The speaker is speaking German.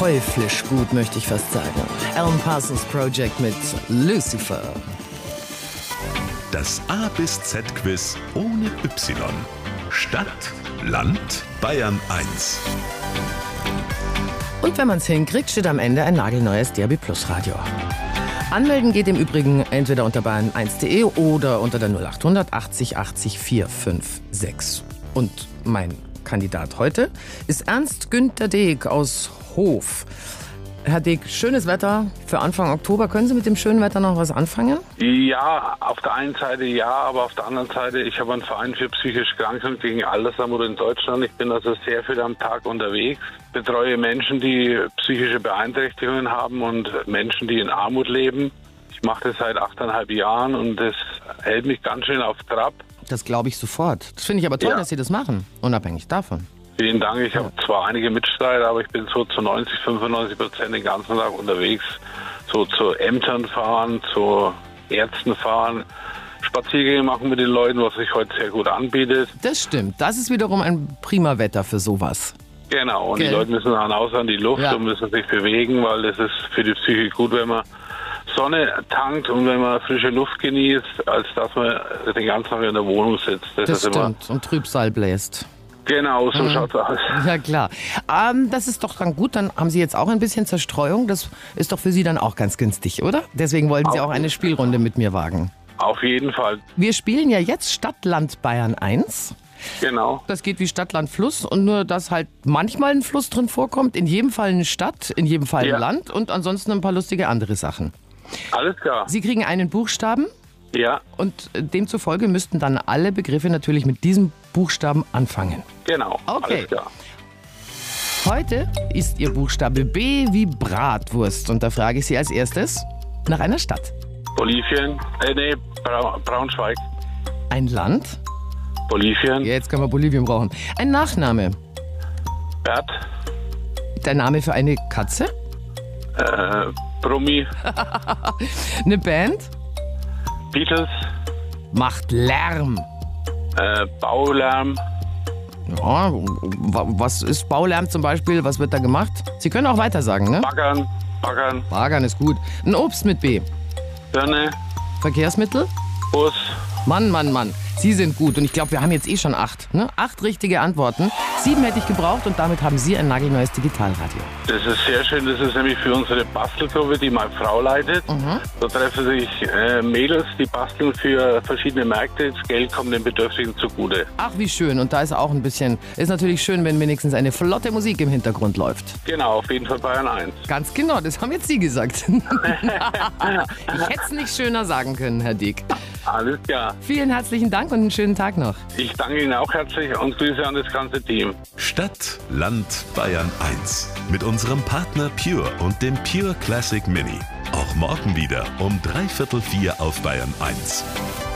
teuflisch gut, möchte ich fast sagen. Alan Parsons Project mit Lucifer. Das A bis Z-Quiz ohne Y. Stadt, Land, Bayern 1. Und wenn man es hinkriegt, steht am Ende ein nagelneues DAB+ Radio. Anmelden geht im Übrigen entweder unter bayern1.de oder unter der 0800 80 80 456. Und mein Kandidat heute ist Ernst Günther Deek aus Hof. Herr Deek, schönes Wetter für Anfang Oktober. Können Sie mit dem schönen Wetter noch was anfangen? Ja, auf der einen Seite ja, aber auf der anderen Seite, ich habe einen Verein für psychisch Kranke und gegen Altersarmut in Deutschland. Ich bin also sehr viel am Tag unterwegs, betreue Menschen, die psychische Beeinträchtigungen haben und Menschen, die in Armut leben. Ich mache das seit 8,5 Jahren und das hält mich ganz schön auf Trab. Das glaube ich sofort. Das finde ich aber toll, dass Sie das machen, unabhängig davon. Vielen Dank. Ich habe zwar einige Mitstreiter, aber ich bin so zu 90-95% den ganzen Tag unterwegs. So zu Ämtern fahren, zu Ärzten fahren, Spaziergänge machen mit den Leuten, was sich heute sehr gut anbietet. Das stimmt. Das ist wiederum ein prima Wetter für sowas. Genau. Und die Leute müssen hinaus an die Luft und müssen sich bewegen, weil das ist für die Psyche gut, wenn man Sonne tankt und wenn man frische Luft genießt, als dass man den ganzen Tag in der Wohnung sitzt. Das ist stimmt. Immer und Trübsal bläst. Genau, so schaut's aus. Ja, klar. Das ist doch dann gut, dann haben Sie jetzt auch ein bisschen Zerstreuung. Das ist doch für Sie dann auch ganz günstig, oder? Deswegen wollten Sie auch eine Spielrunde mit mir wagen. Auf jeden Fall. Wir spielen ja jetzt Stadt, Land, Bayern 1. Genau. Das geht wie Stadt, Land, Fluss und nur, dass halt manchmal ein Fluss drin vorkommt, in jedem Fall eine Stadt, in jedem Fall ein Land und ansonsten ein paar lustige andere Sachen. Alles klar. Sie kriegen einen Buchstaben. Ja. Und demzufolge müssten dann alle Begriffe natürlich mit diesem Buchstaben anfangen. Genau. Okay. Alles klar. Heute ist Ihr Buchstabe B wie Bratwurst. Und da frage ich Sie als erstes nach einer Stadt. Bolivien. Braunschweig. Ein Land. Bolivien. Ja, jetzt können wir Bolivien brauchen. Ein Nachname. Bert. Der Name für eine Katze. Brummi. Eine Band. Beatles. Macht Lärm. Baulärm. Ja, was ist Baulärm zum Beispiel? Was wird da gemacht? Sie können auch weiter sagen, ne? Baggern. Baggern ist gut. Ein Obst mit B. Birne. Verkehrsmittel. Bus. Mann. Sie sind gut und ich glaube, wir haben jetzt schon 8. Ne? 8 richtige Antworten. 7 hätte ich gebraucht und damit haben Sie ein nagelneues Digitalradio. Das ist sehr schön. Das ist nämlich für unsere Bastelgruppe, die meine Frau leitet. Da treffen sich Mädels, die basteln für verschiedene Märkte. Das Geld kommt den Bedürftigen zugute. Ach, wie schön. Und da ist auch ein bisschen, ist natürlich schön, wenn wenigstens eine flotte Musik im Hintergrund läuft. Genau, auf jeden Fall Bayern 1. Ganz genau, das haben jetzt Sie gesagt. Ich hätte es nicht schöner sagen können, Herr Deek. Alles klar. Vielen herzlichen Dank und einen schönen Tag noch. Ich danke Ihnen auch herzlich und Grüße an das ganze Team. Stadt, Land, Bayern 1. Mit unserem Partner Pure und dem Pure Classic Mini. Auch morgen wieder um 3/4 auf Bayern 1.